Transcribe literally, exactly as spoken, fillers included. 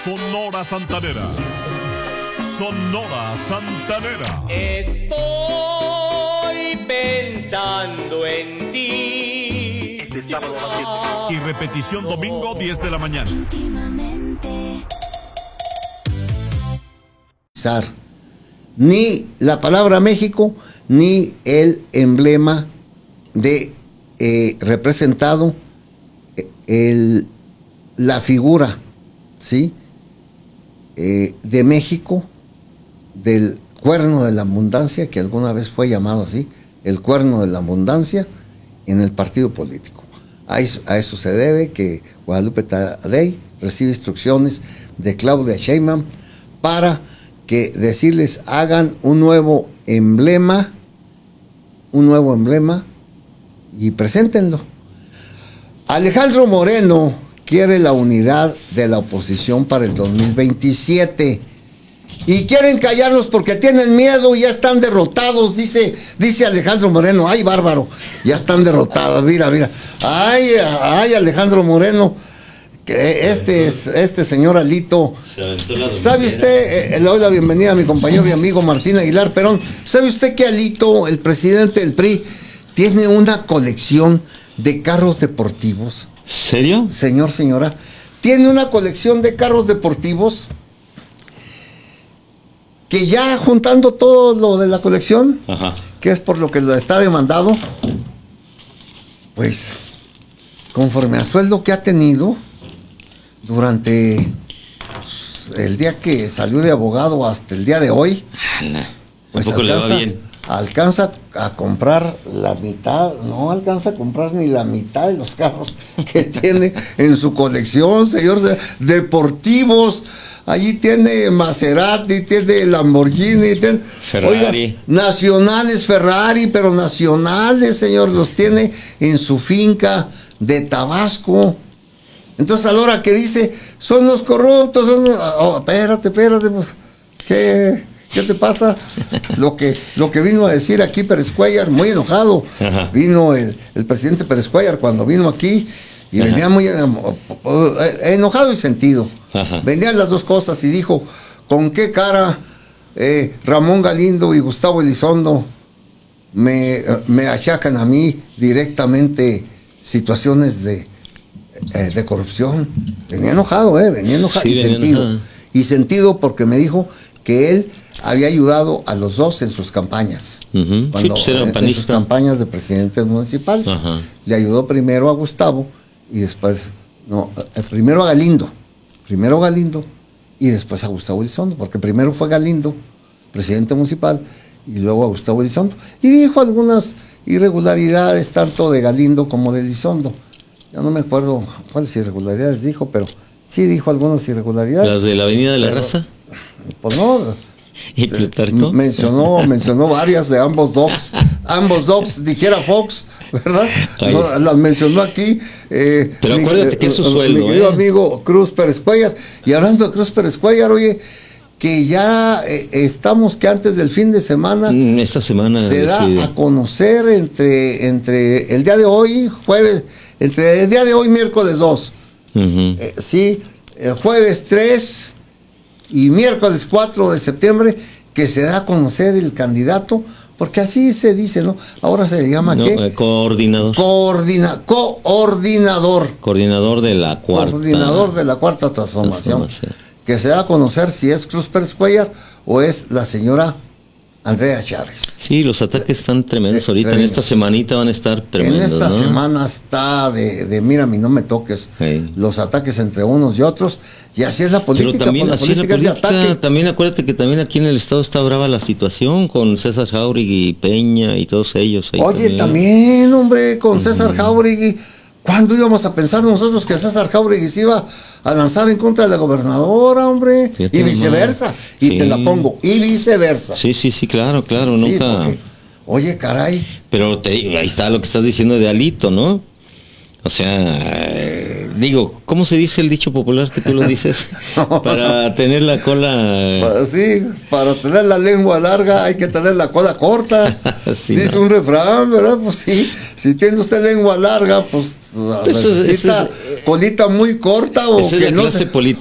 Sonora Santanera. Sonora Santanera. Estoy pensando en ti. Y repetición domingo diez de la mañana. Ni la palabra México, ni el emblema de eh, representado, el, la figura, ¿sí? Eh, de México, del cuerno de la abundancia, que alguna vez fue llamado así, el cuerno de la abundancia, en el partido político. A eso, a eso se debe que Guadalupe Tadei recibe instrucciones de Claudia Sheinbaum para que decirles hagan un nuevo emblema, un nuevo emblema y preséntenlo. Alejandro Moreno quiere la unidad de la oposición para el dos mil veintisiete y quieren callarlos porque tienen miedo y ya están derrotados, dice, dice Alejandro Moreno. Ay, bárbaro, ya están derrotados, mira, mira. Ay, ay, Alejandro Moreno, que este es este señor Alito. ¿Sabe usted? Eh, le doy la bienvenida a mi compañero y amigo Martín Aguilar Perón. ¿Sabe usted que Alito, el presidente del P R I, tiene una colección de carros deportivos? ¿Serio? Señor, señora, tiene una colección de carros deportivos que ya juntando todo lo de la colección, ajá, que es por lo que lo está demandado, pues conforme al sueldo que ha tenido durante el día que salió de abogado hasta el día de hoy, pues tampoco le va bien. Alcanza a comprar la mitad, no alcanza a comprar ni la mitad de los carros que tiene en su colección, señor, deportivos. Allí tiene Maserati, tiene Lamborghini, tiene Ferrari. Oiga, nacionales, Ferrari, pero nacionales, señor, los tiene en su finca de Tabasco. Entonces, a la hora que dice, son los corruptos, son los... Oh, espérate, espérate, pues, ¿qué, qué te pasa? Lo que, lo que vino a decir aquí Pérez Cuéllar, muy enojado. Ajá. Vino el, el presidente Pérez Cuéllar cuando vino aquí y ajá, venía muy enojado y sentido. Ajá. Venían las dos cosas y dijo, ¿con qué cara eh, Ramón Galindo y Gustavo Elizondo me, me achacan a mí directamente situaciones de, eh, de corrupción? Venía enojado, eh, venía enojado sí, y sentido. Enojado. Y sentido porque me dijo que él había ayudado a los dos en sus campañas. Uh-huh. Cuando, sí, pues era en, en sus campañas de presidentes municipales. Ajá. Le ayudó primero a Gustavo y después, no, primero a Galindo. Primero a Galindo y después a Gustavo Elizondo, porque primero fue Galindo, presidente municipal, y luego a Gustavo Elizondo. Y dijo algunas irregularidades, tanto de Galindo como de Elizondo. Ya no me acuerdo cuáles irregularidades dijo, pero sí dijo algunas irregularidades. ¿Las de la Avenida de la pero, Raza? Pues no. ¿Y Plutarco? Mencionó, mencionó varias de ambos dogs. Ambos dogs, dijera Fox, ¿verdad? No, las mencionó aquí. Eh, Pero mi, acuérdate que es su eh, sueldo. Mi querido eh. amigo Cruz Pérez Cuéllar. Y hablando de Cruz Pérez Cuéllar, oye, que ya eh, estamos, que antes del fin de semana. Esta semana se decide. Da a conocer entre, entre el día de hoy, jueves, entre el día de hoy, miércoles dos. Uh-huh. Eh, sí, el jueves tres. Y miércoles cuatro de septiembre, que se da a conocer el candidato, porque así se dice, ¿no? Ahora se le llama, no, ¿qué? Eh, coordinador. Coordina, coordinador. Coordinador de la cuarta. Coordinador de la cuarta transformación. transformación. Que se da a conocer si es Cruz Pérez Cuéllar o es la señora Andrea Chávez. Sí, los ataques están tremendos ahorita. Tremendo. En esta semanita van a estar tremendos. En esta ¿no? semana está de, de mira, mi no me toques. Sí. Los ataques entre unos y otros. Y así es la política. Pero también la así política la política. De ataque. También acuérdate que también aquí en el estado está brava la situación con César Jáuregui, Peña y todos ellos. Ahí Oye, también. también, hombre, con uh-huh. César Jáuregui. ¿Cuándo íbamos a pensar nosotros que César Jáuregui se iba a lanzar en contra de la gobernadora, hombre? Fíjate, y viceversa. Y sí. Te la pongo. Y viceversa. Sí, sí, sí, claro, claro. Sí, nunca. Porque, oye, caray. Pero te, ahí está lo que estás diciendo de Alito, ¿no? O sea, eh, digo, ¿cómo se dice el dicho popular que tú lo dices? Para tener la cola... Sí, para tener la lengua larga hay que tener la cola corta. Sí, dice no. un refrán, ¿verdad? Pues sí, si tiene usted lengua larga, pues, pues necesita eso es, eso es, colita muy corta o esa que es la no clase se,